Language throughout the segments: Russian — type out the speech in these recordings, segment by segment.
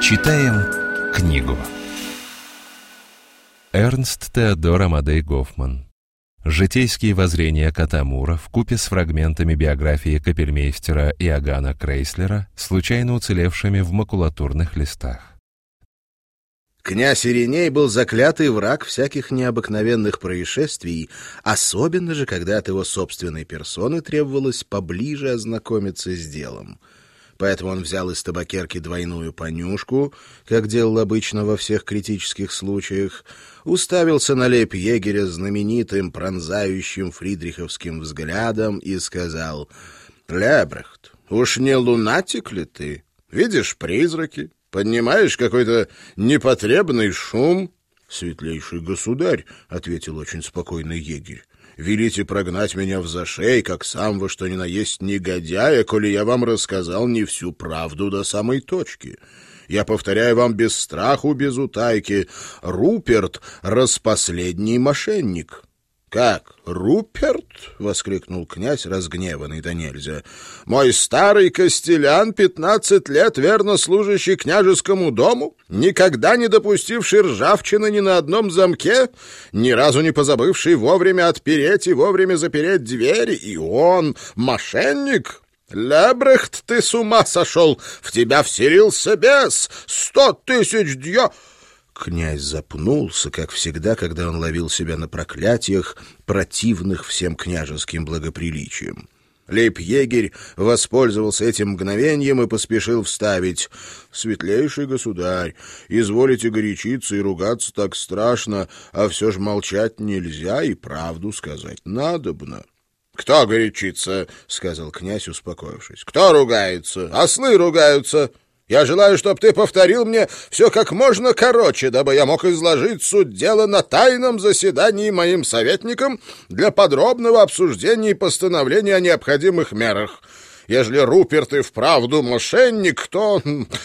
Читаем книгу. Эрнст Теодор Амадей Гофман. Житейские воззрения кота Мура вкупе с фрагментами биографии капельмейстера Иоганна Крейслера, случайно уцелевшими в макулатурных листах. Князь Ириней был заклятый враг всяких необыкновенных происшествий, особенно же, когда от его собственной персоны требовалось поближе ознакомиться с делом. Поэтому он взял из табакерки двойную понюшку, как делал обычно во всех критических случаях, уставился на лейб-егеря знаменитым пронзающим фридриховским взглядом и сказал: «Лебрехт, уж не лунатик ли ты? Видишь призраки? Поднимаешь какой-то непотребный шум?» «Светлейший государь», — ответил очень спокойный егерь, «велите прогнать меня в зашей, как самого что ни на есть негодяя, коли я вам рассказал не всю правду до самой точки. Я повторяю вам без страху, без утайки, Руперт — распоследний мошенник». «Как, Руперт?» — воскликнул князь, разгневанный до нельзя. «Мой старый костелян, 15 лет верно служащий княжескому дому, никогда не допустивший ржавчины ни на одном замке, ни разу не позабывший вовремя отпереть и вовремя запереть двери, и он мошенник?» «Лебрехт, ты с ума сошел! В тебя вселился бес! 100 000 дьё...» Князь запнулся, как всегда, когда он ловил себя на проклятиях, противных всем княжеским благоприличиям. Лейб-егерь воспользовался этим мгновением и поспешил вставить: «Светлейший государь, изволите горячиться и ругаться так страшно, а все ж молчать нельзя и правду сказать надобно». «Кто горячится?» — сказал князь, успокоившись. «Кто ругается? Ослы ругаются. Я желаю, чтобы ты повторил мне все как можно короче, дабы я мог изложить суть дела на тайном заседании моим советникам для подробного обсуждения и постановления о необходимых мерах. Ежели Руперт и вправду мошенник, то...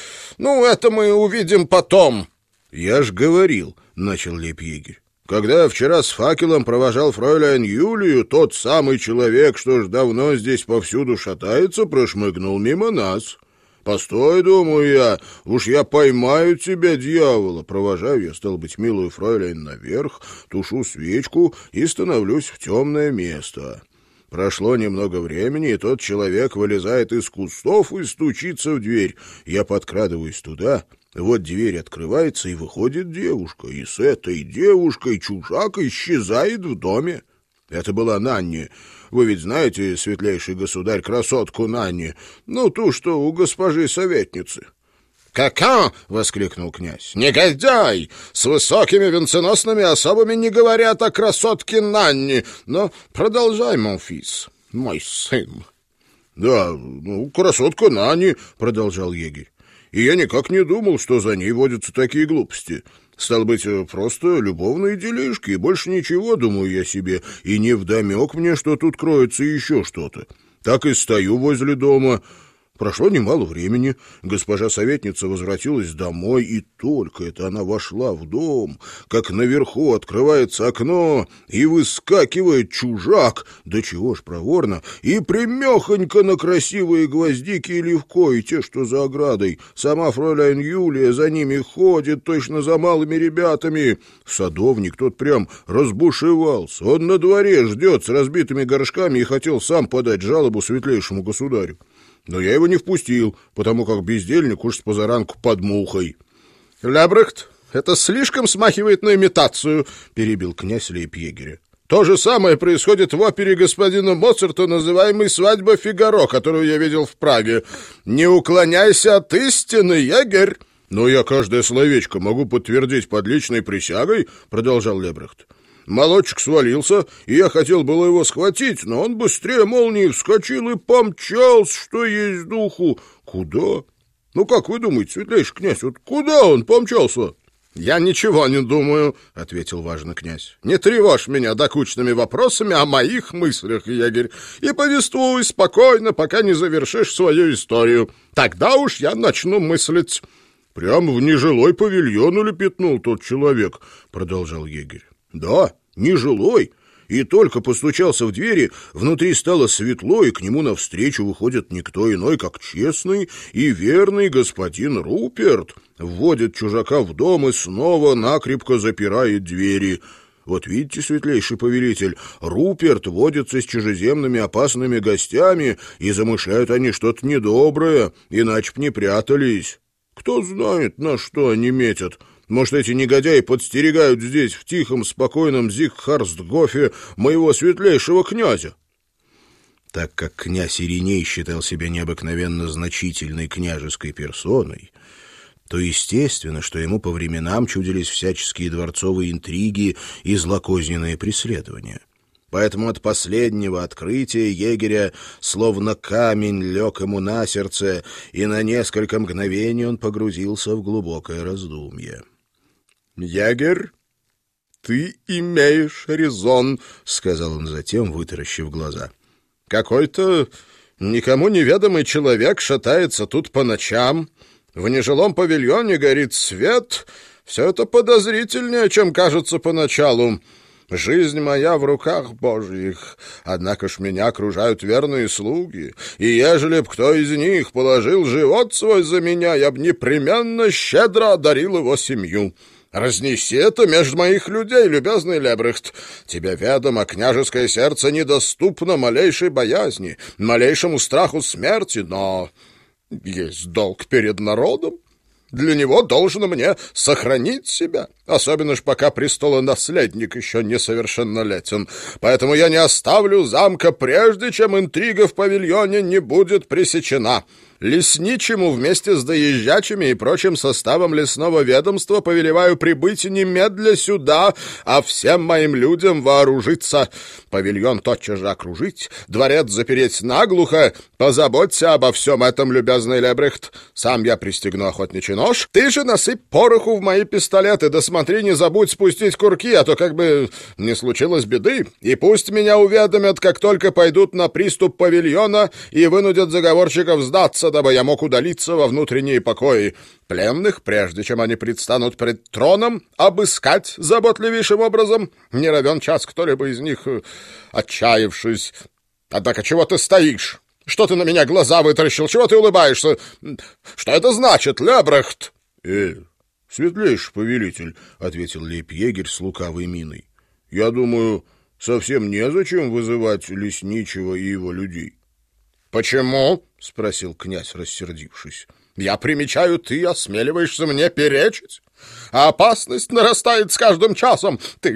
это мы увидим потом». «Я ж говорил», — начал лейб-егерь, «когда я вчера с факелом провожал фройляйн Юлию, тот самый человек, что ж давно здесь повсюду шатается, прошмыгнул мимо нас. Постой, думаю я, уж я поймаю тебя, дьявола. Провожаю я, стал быть, милую фройляйн наверх, тушу свечку и становлюсь в темное место. Прошло немного времени, и тот человек вылезает из кустов и стучится в дверь. Я подкрадываюсь туда, вот дверь открывается, и выходит девушка, и с этой девушкой чужак исчезает в доме. Это была Нанни. Вы ведь знаете, светлейший государь, красотку Нанни, ту, что у госпожи советницы». «Кака!» — воскликнул князь. «Негодяй! С высокими венценосными особами не говорят о красотке Нанни. Но продолжай, мон фис, мой сын». «Да, красотка Нанни», — продолжал егерь. «И я никак не думал, что за ней водятся такие глупости. Стало быть, просто любовные делишки, и больше ничего, думаю я себе, и невдомек мне, что тут кроется еще что-то. Так и стою возле дома». Прошло немало времени, госпожа советница возвратилась домой, и только это она вошла в дом, как наверху открывается окно, и выскакивает чужак, да чего ж проворно, и примехонько на красивые гвоздики и левко, и те, что за оградой. Сама фройляйн Юлия за ними ходит, точно за малыми ребятами. Садовник тот прям разбушевался, он на дворе ждет с разбитыми горшками и хотел сам подать жалобу светлейшему государю. Но я его не впустил, потому как бездельник уж с позаранку под мухой. — Лебрехт, это слишком смахивает на имитацию, — перебил князь лейб-егеря. — То же самое происходит в опере господина Моцарта, называемой «Свадьба Фигаро», которую я видел в Праге. Не уклоняйся от истины, егерь. — Но я каждое словечко могу подтвердить под личной присягой, — продолжал Лебрехт. Молодчик свалился, и я хотел было его схватить, но он быстрее молнии вскочил и помчался, что есть духу. Куда? Как вы думаете, светлейший князь, вот куда он помчался? — Я ничего не думаю, — ответил важно князь. — Не тревожь меня докучными вопросами о моих мыслях, егерь, и повествуй спокойно, пока не завершишь свою историю. Тогда уж я начну мыслить. — Прямо в нежилой павильон улепетнул тот человек, — продолжал егерь. — Да, нежилой. и только постучался в двери, внутри стало светло, и к нему навстречу выходит никто иной, как честный и верный господин Руперт, вводит чужака в дом и снова накрепко запирает двери. Вот видите, светлейший повелитель, Руперт водится с чужеземными опасными гостями, и замышляют они что-то недоброе, иначе б не прятались. Кто знает, на что они метят. Может, эти негодяи подстерегают здесь, в тихом, спокойном Зигхарстгофе, моего светлейшего князя. Так как князь Ириней считал себя необыкновенно значительной княжеской персоной, то естественно, что ему по временам чудились всяческие дворцовые интриги и злокозненные преследования. Поэтому от последнего открытия егеря словно камень лег ему на сердце, и на несколько мгновений он погрузился в глубокое раздумье. «Егерь, ты имеешь резон», — сказал он затем, вытаращив глаза. «Какой-то никому неведомый человек шатается тут по ночам, в нежилом павильоне горит свет. Все это подозрительнее, чем кажется поначалу. Жизнь моя в руках Божьих, однако ж меня окружают верные слуги, и ежели б кто из них положил живот свой за меня, я б непременно щедро одарил его семью. Разнеси это между моих людей, любезный Лебрехт. Тебе ведомо, княжеское сердце недоступно малейшей боязни, малейшему страху смерти, но есть долг перед народом. Для него должно мне сохранить себя, особенно ж пока престолонаследник еще несовершеннолетен. Поэтому я не оставлю замка, прежде чем интрига в павильоне не будет пресечена. Лесничему вместе с доезжачими и прочим составом лесного ведомства повелеваю прибыть немедля сюда, а всем моим людям вооружиться. Павильон тотчас же окружить, дворец запереть наглухо. Позаботься обо всем этом, любезный Лебрехт. Сам я пристегну охотничий нож. Ты же насыпь пороху в мои пистолеты, да смотри, не забудь спустить курки, а то как бы не случилось беды. И пусть меня уведомят, как только пойдут на приступ павильона и вынудят заговорщиков сдаться, дабы я мог удалиться во внутренние покои. Пленных, прежде чем они предстанут пред троном, обыскать заботливейшим образом. Не равен час кто-либо из них, отчаявшись. Однако чего ты стоишь? Что ты на меня глаза вытаращил? Чего ты улыбаешься? Что это значит, Лебрехт? Светлейший повелитель, — ответил лейб-егерь с лукавой миной. — Я думаю, совсем незачем вызывать лесничего и его людей. — Почему? — спросил князь, рассердившись. — Я примечаю, ты осмеливаешься мне перечить, а опасность нарастает с каждым часом.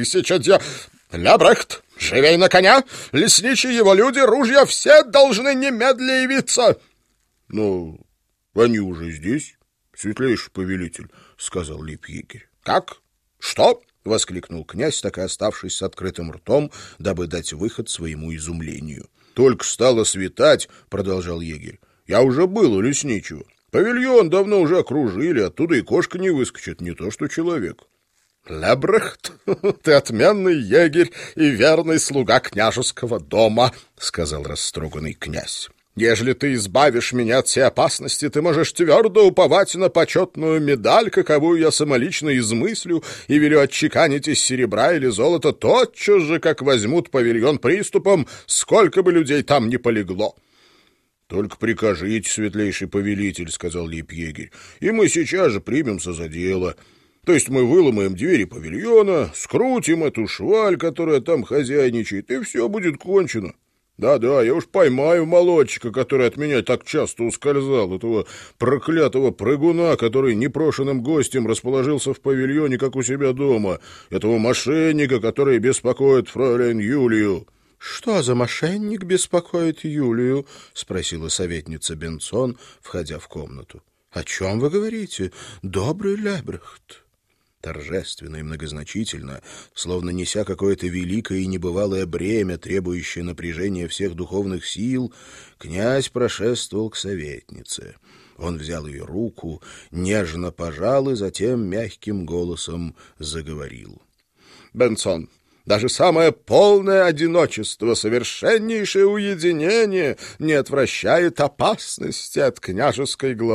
Лебрехт, живей на коня! Лесничий, его люди, ружья все должны немедля явиться! — Ну, они уже здесь, светлейший повелитель, — сказал лейб-егерь. — Как? Что? — воскликнул князь, так и оставшись с открытым ртом, дабы дать выход своему изумлению. — Только стало светать, — продолжал егерь. — Я уже был у лесничего. Павильон давно уже окружили, оттуда и кошка не выскочит, не то что человек. — Лебрехт, ты отменный егерь и верный слуга княжеского дома, — сказал растроганный князь. Ежели ты избавишь меня от всей опасности, ты можешь твердо уповать на почетную медаль, каковую я самолично измыслю и велю отчеканить из серебра или золота тотчас же, как возьмут павильон приступом, сколько бы людей там ни полегло. — Только прикажите, светлейший повелитель, — сказал лейб-егерь, — и мы сейчас же примемся за дело. То есть мы выломаем двери павильона, скрутим эту шваль, которая там хозяйничает, и все будет кончено. Да-да, я уж поймаю молодчика, который от меня так часто ускользал, этого проклятого прыгуна, который непрошенным гостем расположился в павильоне, как у себя дома, этого мошенника, который беспокоит фройлен Юлию. — Что за мошенник беспокоит Юлию? — спросила советница Бенсон, входя в комнату. — О чем вы говорите, добрый Лебрехт? Торжественно и многозначительно, словно неся какое-то великое и небывалое бремя, требующее напряжения всех духовных сил, князь прошествовал к советнице. Он взял ее руку, нежно пожал и затем мягким голосом заговорил. — Бенсон, даже самое полное одиночество, совершеннейшее уединение не отвращает опасности от княжеской главы.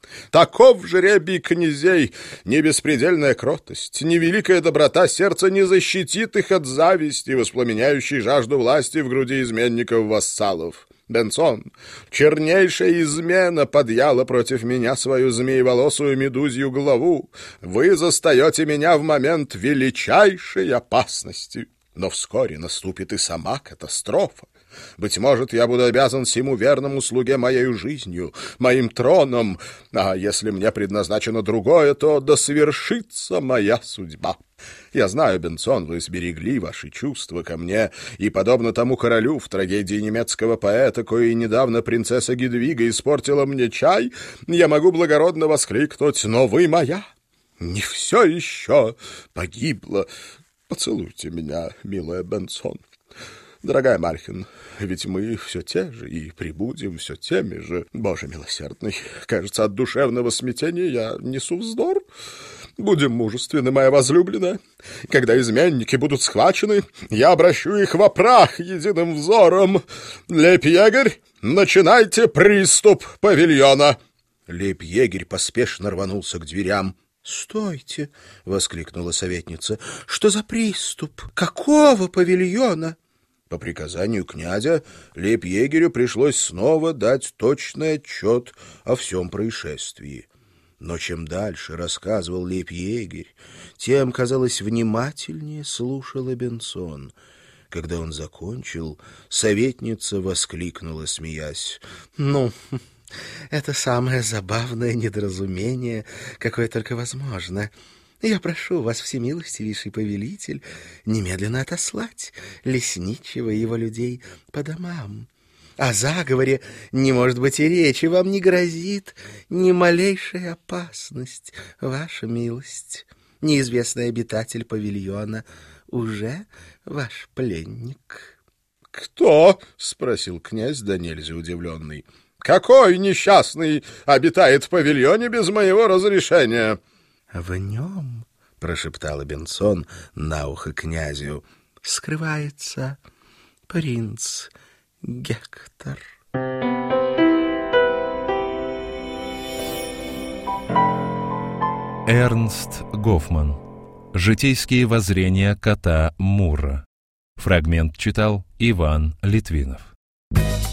Таков жребий князей, ни беспредельная кротость, ни великая доброта сердца не защитит их от зависти, воспламеняющей жажду власти в груди изменников-вассалов. Бенсон, чернейшая измена подъяла против меня свою змееволосую медузью главу. Вы застаете меня в момент величайшей опасности. Но вскоре наступит и сама катастрофа. Быть может, я буду обязан всему верному слуге моею жизнью, моим троном, а если мне предназначено другое, то да свершится моя судьба. Я знаю, Бенсон, вы сберегли ваши чувства ко мне, и, подобно тому королю в трагедии немецкого поэта, коей недавно принцесса Гедвига испортила мне чай, я могу благородно воскликнуть: «Но вы моя! Не все еще погибло! Поцелуйте меня, милая Бенсон». Дорогая Мальхин, ведь мы все те же и прибудем все теми же. Боже милосердный, кажется, от душевного смятения я несу вздор. Будем мужественны, моя возлюбленная. Когда изменники будут схвачены, я обращу их во прах единым взором. Лейб-егерь, начинайте приступ павильона. Лейб-егерь поспешно рванулся к дверям. «Стойте!» — воскликнула советница. «Что за приступ? Какого павильона?» По приказанию князя лейб-егерю пришлось снова дать точный отчет о всем происшествии. Но чем дальше рассказывал лейб-егерь, тем, казалось, внимательнее слушала Бенсон. Когда он закончил, советница воскликнула, смеясь: «Ну, это самое забавное недоразумение, какое только возможно. Я прошу вас, всемилостивейший повелитель, немедленно отослать лесничего и его людей по домам. О заговоре не может быть и речи, вам не грозит ни малейшая опасность, ваша милость. Неизвестный обитатель павильона уже ваш пленник». «Кто?» — спросил князь да нельзя удивленный. «Какой несчастный обитает в павильоне без моего разрешения?» «В нем, — прошептала Бенсон на ухо князю, — скрывается принц Гектор». Эрнст Гофман. Житейские воззрения кота Мурра. Фрагмент читал Иван Литвинов.